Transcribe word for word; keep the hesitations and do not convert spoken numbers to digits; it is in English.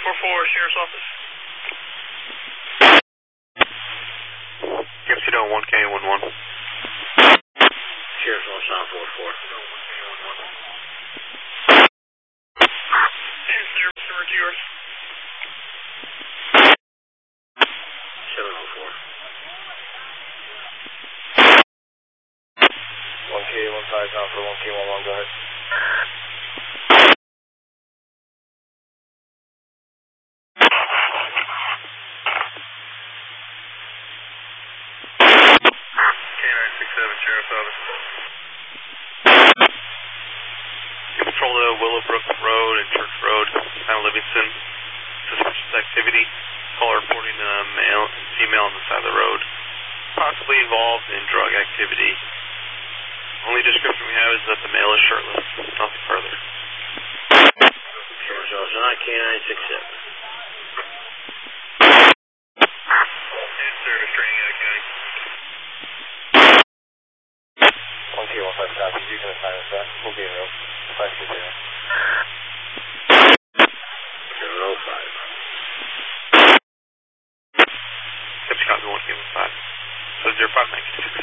four four, Sheriff's Office. Give Sedona one K one one. Sheriff's Office on four four. And service number to yours. seven oh four. one K one five down for one K one one, go ahead. K nine six seven, Sheriff's Office. You patrol the Willowbrook Road and Church Road, town of Livingston. Suspicious activity. Caller reporting a male and female on the side of the road, possibly involved in drug activity. Only description we have is that the male is shirtless. Nothing further. Sheriff's Office on K nine six seven. And service training out of county. one K one five copy. You can assign us that. We'll be in room. five two zero. seven oh five. Copy one K one five. So zero five nine six.